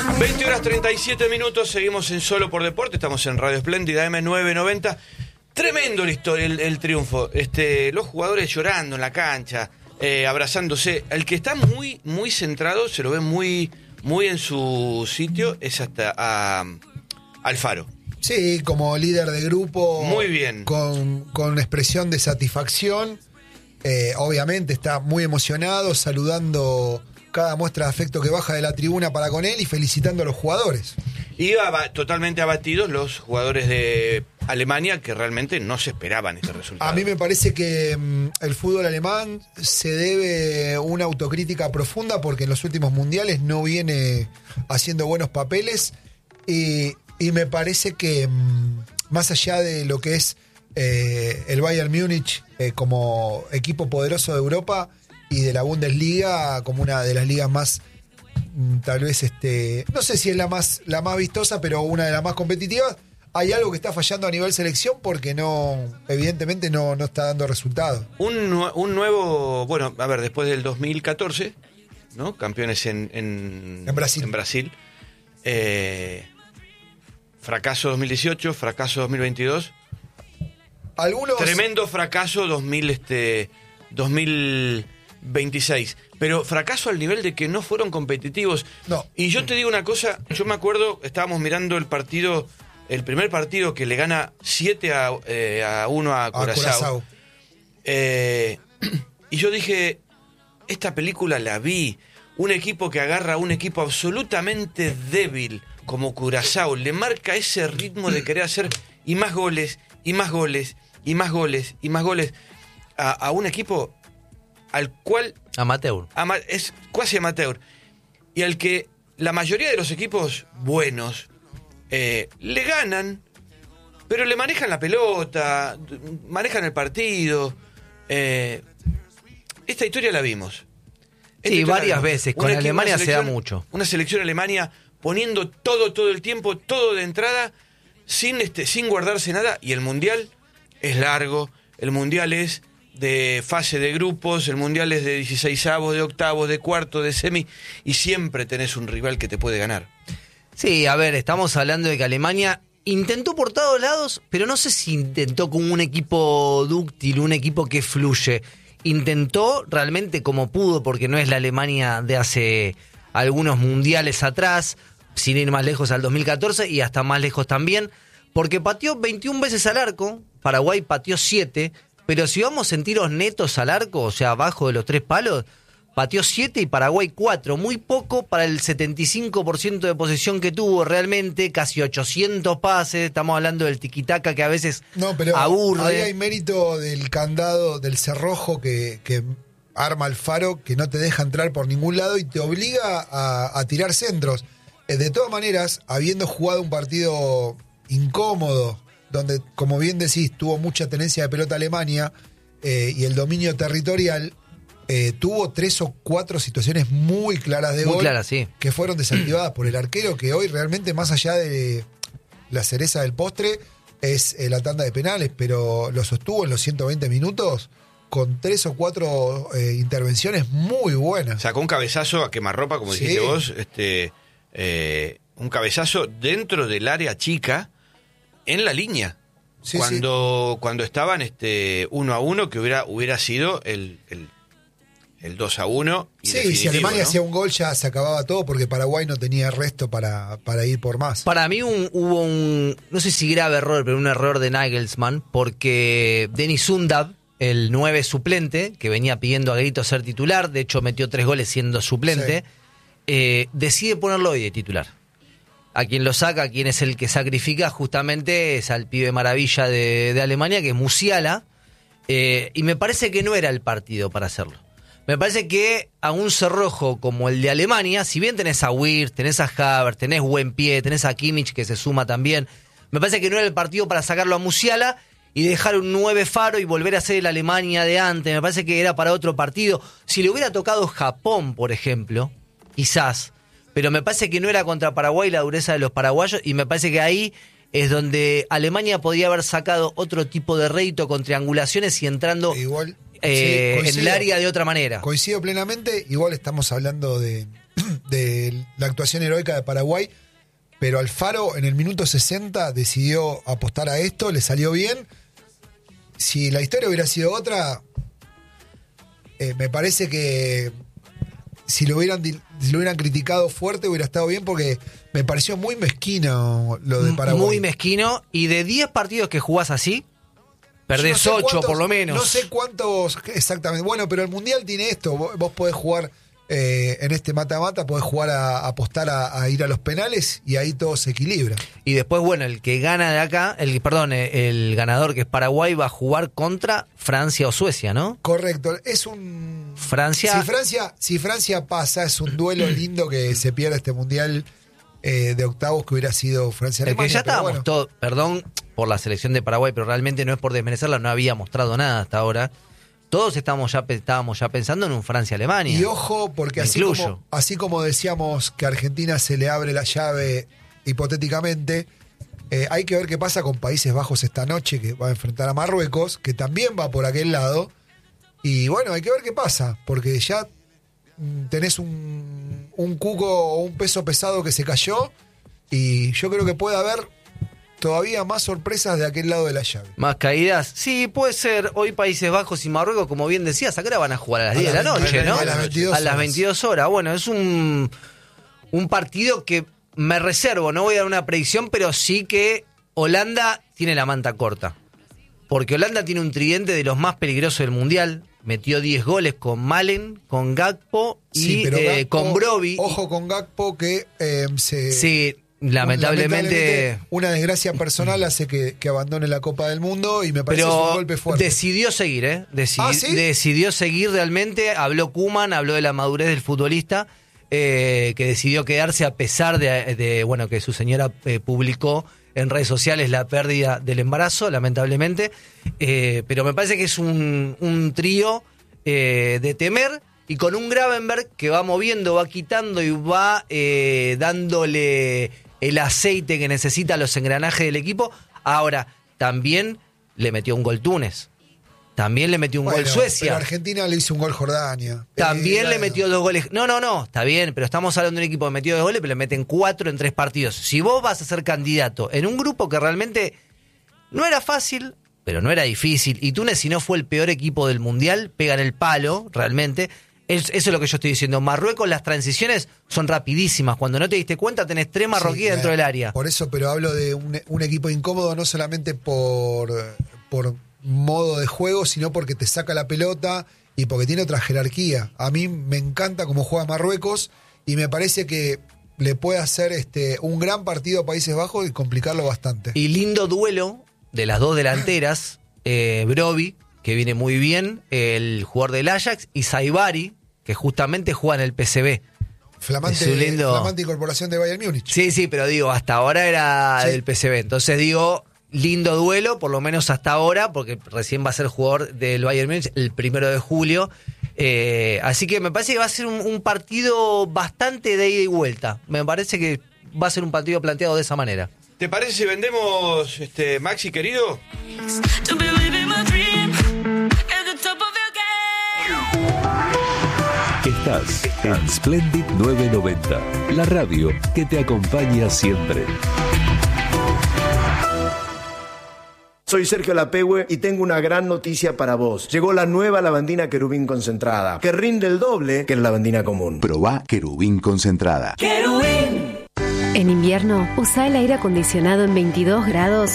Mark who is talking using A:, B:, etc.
A: 20:37, seguimos en Solo por Deporte, estamos en Radio Espléndida M990. Tremendo el triunfo, los jugadores llorando en la cancha, abrazándose. El que está muy centrado, se lo ve muy en su sitio, es hasta Alfaro.
B: Sí, como líder de grupo.
A: Muy bien.
B: Con expresión de satisfacción. Obviamente está muy emocionado, saludando cada muestra de afecto que baja de la tribuna para con él y felicitando a los jugadores.
A: Iba totalmente abatidos los jugadores de Alemania, que realmente no se esperaban este resultado.
B: A mí me parece que el fútbol alemán se debe una autocrítica profunda porque en los últimos mundiales no viene haciendo buenos papeles y me parece que más allá de lo que es el Bayern Múnich como equipo poderoso de Europa y de la Bundesliga como una de las ligas más, tal vez, no sé si es la más vistosa, pero una de las más competitivas, hay algo que está fallando a nivel selección porque evidentemente no está dando resultados.
A: Un nuevo, bueno, a ver, después del 2014, ¿no? Campeones en Brasil. Fracaso 2018, fracaso 2022.
B: Algunos...
A: Tremendo fracaso 2026. Pero fracaso al nivel de que no fueron competitivos.
B: No.
A: Y yo te digo una cosa, yo me acuerdo, estábamos mirando el primer partido que le gana 7-1 a Curazao. Y yo dije, esta película la vi. Un equipo que agarra a un equipo absolutamente débil como Curazao, le marca ese ritmo de querer hacer y más goles, y más goles, y más goles, y más goles a un equipo al cual...
C: Amateur.
A: Es casi amateur. Y al que la mayoría de los equipos buenos le ganan, pero le manejan la pelota, manejan el partido. Esta historia la vimos.
C: Sí, varias veces. Con Alemania se da mucho.
A: Una selección Alemania poniendo todo el tiempo, todo de entrada, sin guardarse nada. Y el Mundial es largo, el Mundial es de fase de grupos, el Mundial es de 16avos, de octavos, de cuartos, de semi, y siempre tenés un rival que te puede ganar.
C: Sí, a ver, estamos hablando de que Alemania intentó por todos lados, pero no sé si intentó como un equipo dúctil, un equipo que fluye. Intentó realmente como pudo, porque no es la Alemania de hace algunos mundiales atrás, sin ir más lejos al 2014 y hasta más lejos también, porque pateó 21 veces al arco, Paraguay pateó 7, pero si vamos en tiros netos al arco, o sea, abajo de los 3 palos, pateó 7 y Paraguay 4, muy poco para el 75% de posesión que tuvo realmente, casi 800 pases, estamos hablando del tiquitaca que a veces aburre.
B: Ahí hay mérito del candado, del cerrojo que arma Alfaro, que no te deja entrar por ningún lado y te obliga a tirar centros. De todas maneras, habiendo jugado un partido incómodo, donde, como bien decís, tuvo mucha tenencia de pelota Alemania y el dominio territorial, tuvo 3 o 4 situaciones muy claras de gol,
C: sí,
B: que fueron desactivadas por el arquero, que hoy realmente, más allá de la cereza del postre, es la tanda de penales, pero lo sostuvo en los 120 minutos con 3 o 4 intervenciones muy buenas.
A: Sacó un cabezazo a quemarropa, como dijiste vos, un cabezazo dentro del área chica, en la línea. Sí, cuando estaban 1-1, que hubiera sido el 2-1.
B: Sí, si Alemania hacía un gol ya se acababa todo, porque Paraguay no tenía resto para ir por más.
C: Para mí hubo un, no sé si grave error, pero un error de Nagelsmann, porque Denis Undav, el 9 suplente, que venía pidiendo a gritos ser titular, de hecho metió 3 goles siendo suplente, decide ponerlo hoy de titular. A quien lo saca, a quien es el que sacrifica, justamente es al pibe maravilla de Alemania, que es Musiala, y me parece que no era el partido para hacerlo. Me parece que a un cerrojo como el de Alemania, si bien tenés a Wirtz, tenés a Havertz, tenés buen pie, tenés a Kimmich que se suma también, me parece que no era el partido para sacarlo a Musiala y dejar un 9 Faro y volver a ser el Alemania de antes. Me parece que era para otro partido. Si le hubiera tocado Japón, por ejemplo, quizás, pero me parece que no era contra Paraguay la dureza de los paraguayos, y me parece que ahí es donde Alemania podría haber sacado otro tipo de rédito con triangulaciones y entrando en el área de otra manera.
B: Coincido plenamente. Igual estamos hablando de de la actuación heroica de Paraguay, pero Alfaro en el minuto 60 decidió apostar a esto, le salió bien. Si la historia hubiera sido otra, me parece que si lo hubieran criticado fuerte hubiera estado bien, porque me pareció muy mezquino lo de Paraguay.
C: Muy mezquino, y de 10 partidos que jugás así, perdés 8 por lo menos.
B: No sé cuántos exactamente. Bueno, pero el Mundial tiene esto. Vos podés jugar en este mata-mata, podés jugar a apostar a ir a los penales y ahí todo se equilibra.
C: Y después, bueno, el que gana de acá, el ganador que es Paraguay va a jugar contra Francia o Suecia, ¿no?
B: Correcto. Es un...
C: Francia...
B: Si Francia pasa, es un duelo lindo que se pierda este Mundial de octavos, que hubiera sido Francia-Alemania.
C: Que ya estábamos todos, perdón por la selección de Paraguay, pero realmente no es por desmerecerla, no había mostrado nada hasta ahora. Todos estábamos ya pensando en un Francia-Alemania.
B: Y ojo, porque así como decíamos que a Argentina se le abre la llave hipotéticamente, hay que ver qué pasa con Países Bajos esta noche, que va a enfrentar a Marruecos, que también va por aquel lado. Y bueno, hay que ver qué pasa, porque ya tenés un cuco o un peso pesado que se cayó, y yo creo que puede haber todavía más sorpresas de aquel lado de la llave.
C: ¿Más caídas? Sí, puede ser. Hoy Países Bajos y Marruecos, como bien decías, acá van a jugar a las 10 de la noche, ¿no?
B: A las 22 horas.
C: A las 22 horas. Bueno, es un partido que me reservo, no voy a dar una predicción, pero sí que Holanda tiene la manta corta. Porque Holanda tiene un tridente de los más peligrosos del Mundial. Metió 10 goles con Malen, con Gakpo y
B: Gakpo,
C: con Brobbey.
B: Ojo con Gakpo, que
C: Sí, lamentablemente
B: una desgracia personal hace que abandone la Copa del Mundo, y me parece
C: pero
B: un golpe fuerte.
C: Decidió seguir, ¿eh?
B: ¿Sí?
C: Decidió seguir realmente. Habló Koeman, habló de la madurez del futbolista, que decidió quedarse a pesar de bueno, que su señora publicó en redes sociales la pérdida del embarazo, lamentablemente. Pero me parece que es un trío de temer, y con un Gravenberg que va moviendo, va quitando y va dándole el aceite que necesita a los engranajes del equipo. Ahora, también le metió un gol Túnez. También le metió un gol Suecia.
B: Pero Argentina le hizo un gol Jordania.
C: También le metió 2 goles. No, está bien, pero estamos hablando de un equipo que metió 2 goles, pero le meten 4 en 3 partidos. Si vos vas a ser candidato en un grupo que realmente no era fácil, pero no era difícil, y Túnez, si no fue el peor equipo del Mundial, pegan el palo, realmente. Eso es lo que yo estoy diciendo. Marruecos, las transiciones son rapidísimas. Cuando no te diste cuenta, tenés 3 marroquíes dentro del área.
B: Por eso, pero hablo de un equipo incómodo, no solamente por modo de juego, sino porque te saca la pelota y porque tiene otra jerarquía. A mí me encanta cómo juega Marruecos, y me parece que le puede hacer un gran partido a Países Bajos y complicarlo bastante.
C: Y lindo duelo de las dos delanteras, Brobbey, que viene muy bien, el jugador del Ajax, y Saibari, que justamente juega en el PSV.
B: Flamante incorporación de Bayern Múnich.
C: Sí, pero digo, hasta ahora era del PSV. Entonces digo, lindo duelo, por lo menos hasta ahora, porque recién va a ser jugador del Bayern Múnich el 1 de julio. Así que me parece que va a ser un partido bastante de ida y vuelta. Me parece que va a ser un partido planteado de esa manera.
A: ¿Te parece si vendemos, Maxi querido?
D: Estás en Splendid 990, la radio que te acompaña siempre.
E: Soy Sergio Lapehue y tengo una gran noticia para vos. Llegó la nueva lavandina Querubín concentrada, que rinde el doble que la lavandina común.
D: Probá Querubín concentrada.
F: ¡Querubín! En invierno, usa el aire acondicionado en 22 grados